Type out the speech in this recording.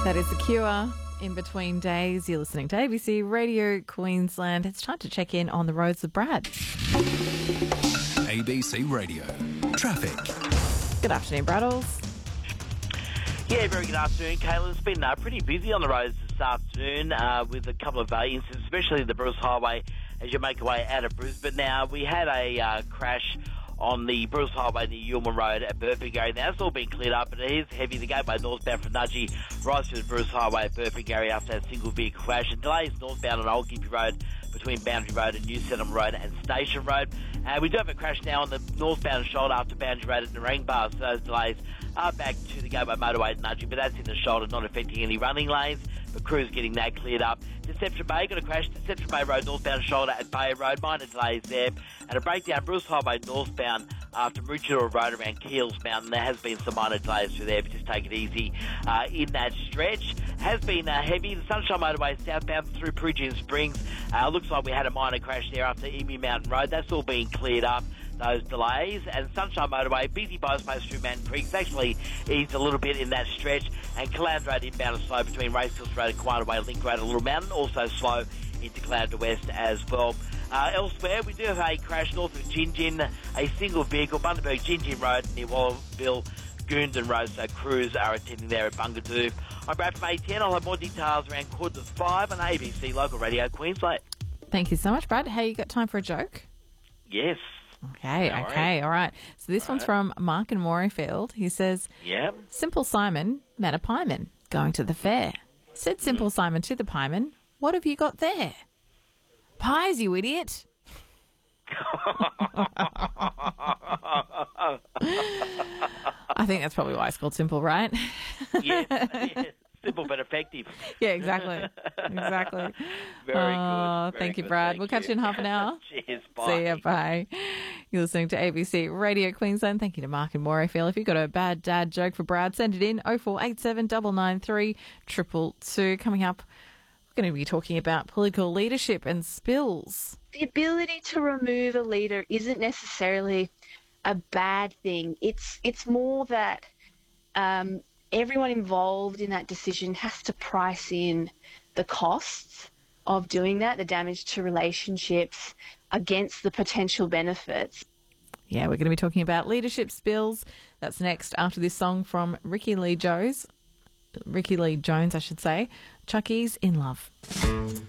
That is The Cure. In Between Days, you're listening to ABC Radio Queensland. It's time to check in on the roads with Brad. ABC Radio. Traffic. Good afternoon, Braddles. Yeah, very good afternoon, Kayla. It's been pretty busy on the roads this afternoon with a couple of incidents, especially the Bruce Highway as you make your way out of Brisbane. Now, we had a crash on the Bruce Highway near Yulman Road at Burpengary. Now, it's all been cleared up, but it is heavy. The gateway northbound from Nudgee right through the Bruce Highway at Burpengary after that single vehicle crash. And delays northbound on Old Gympie Road between Boundary Road and New Settlement Road and Station Road. We do have a crash now on the northbound shoulder after Boundary Road at Narangba, so those delays are back to the Gateway Motorway at Nudgee, but that's in the shoulder, not affecting any running lanes. But crews getting that cleared up. Deception Bay got a crash. Deception Bay Road northbound shoulder at Bay Road. Minor delays there. And a breakdown Bruce Highway northbound after Maroochydore Road around Keels Mountain. There has been some minor delays through there, but just take it easy in that stretch. Has been heavy. The Sunshine Motorway southbound through Peregian Springs. Looks like we had a minor crash there after Emu Mountain Road. That's all being cleared up, those delays. And Sunshine Motorway, busy bypass through Manton Creek. It's actually eased a little bit in that stretch. And Caloundra Road inbound is slow between Racecourse Road and Quieter Way Link Road and Little Mountain. Also slow into Caloundra West as well. Elsewhere, we do have a crash north of Gingin, a single vehicle, Bundaberg Gingin Road near Wallaville, Goondan Road, so crews are attending there at Bungadoo. I'm Brad from A10. I'll have more details around 5:15 on ABC Local Radio Queensland. Thank you so much, Brad. Hey, you got time for a joke? Yes. Okay, all right. So this one's from Mark in Morayfield. He says, Yep. Simple Simon met a pieman going to the fair. Said Simple Simon to the pieman, "What have you got there?" "Pies, you idiot." I think that's probably why it's called Simple, right? Yes. Simple but effective. Yeah, exactly. Very good. Thank you, Brad. We'll catch you in half an hour. Cheers. Bye. See ya. Bye. You're listening to ABC Radio Queensland. Thank you to Mark and Morayfield. If you've got a bad dad joke for Brad, send it in 0487 993 222. Coming up, we're going to be talking about political leadership and spills. The ability to remove a leader isn't necessarily a bad thing. It's more that everyone involved in that decision has to price in the costs of doing that, the damage to relationships against the potential benefits. Yeah, we're going to be talking about leadership spills. That's next after this song from Ricky Lee Jones, Chucky's In Love.